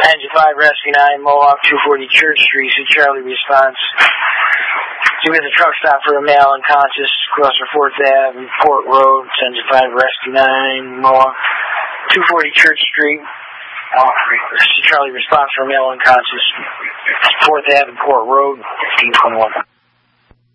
Engine 5, Rescue 9, Mohawk, 240 Church Street. See Charlie response. So we had the truck stop for a male unconscious, across 4th Ave, Port Road. Engine 5, Rescue 9, Mohawk, 240 Church Street. See Charlie response for a male unconscious, 4th Ave, Port Road, 1521.